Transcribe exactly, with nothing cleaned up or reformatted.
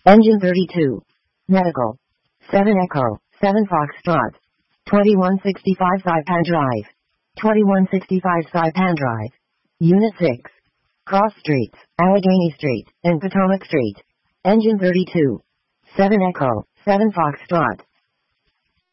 Engine thirty-two. Medical. seven Echo, seven Foxtrot. twenty-one sixty-five Saipan Drive. twenty-one sixty-five Saipan Drive. Unit six. Cross Streets, Allegheny Street, and Potomac Street. Engine thirty-two. seven Echo, seven Foxtrot.